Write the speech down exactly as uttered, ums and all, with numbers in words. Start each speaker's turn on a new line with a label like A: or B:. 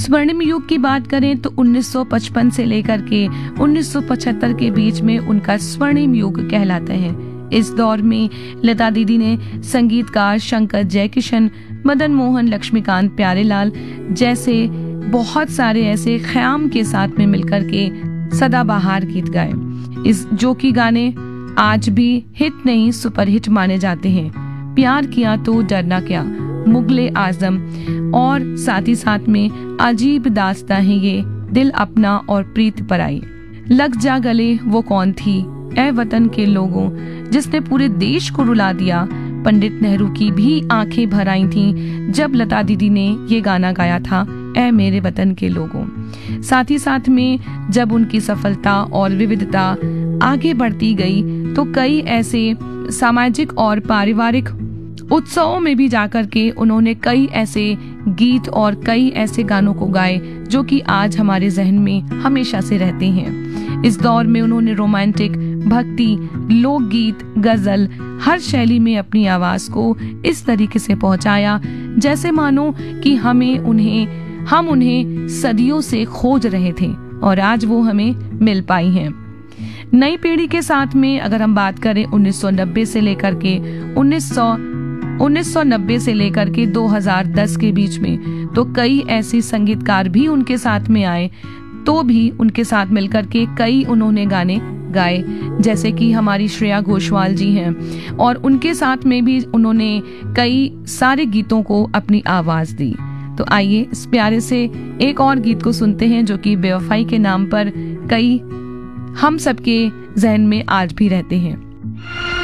A: स्वर्णिम युग की बात करें तो उन्नीस सौ पचपन से लेकर के उन्नीस सौ पचहत्तर के बीच में उनका स्वर्णिम युग कहलाता है। इस दौर में लता दीदी ने संगीतकार शंकर जयकिशन, मदन मोहन, लक्ष्मीकांत प्यारेलाल जैसे बहुत सारे ऐसे ख़याम के साथ में मिलकर के सदाबहार गीत गाए। इस जो कि गाने आज भी हिट नहीं सुपरहिट माने जाते हैं। प्यार किया तो डरना क्या, मुगले आजम और साथ ही साथ में अजीब दास्तां है ये, दिल अपना और प्रीत पराई, लग जा गले वो कौन थी, ए वतन के लोगों, जिसने पूरे देश को रुला दिया। पंडित नेहरू की भी आंखें भर आई थीं जब लता दीदी ने ये गाना गाया था, ए मेरे वतन के लोगों। साथ ही साथ में जब उनकी सफलता और विविधता आगे बढ़ती गई तो कई ऐसे सामाजिक और पारिवारिक उत्सवों में भी जाकर के उन्होंने कई ऐसे गीत और कई ऐसे गानों को गाए जो कि आज हमारे जहन में हमेशा से रहते हैं। इस दौर में उन्होंने रोमांटिक, भक्ति, लोकगीत, गजल हर शैली में अपनी आवाज को इस तरीके से पहुंचाया जैसे मानो कि हमें उन्हें हम उन्हें सदियों से खोज रहे थे और आज वो हमें मिल पाई हैं। नई पीढ़ी के साथ में अगर हम बात करें उन्नीस सौ नब्बे से लेकर के उन्नीस सौ नब्बे से लेकर के दो हज़ार दस के बीच में तो कई ऐसे संगीतकार भी उनके साथ में आए, तो भी उनके साथ मिलकर के कई उन्होंने गाने गाए, जैसे कि हमारी श्रेया घोषाल जी हैं और उनके साथ में भी उन्होंने कई सारे गीतों को अपनी आवाज दी। तो आइए इस प्यारे से एक और गीत को सुनते हैं जो कि बेवफाई के नाम पर कई हम सबके जहन में आज भी रहते हैं।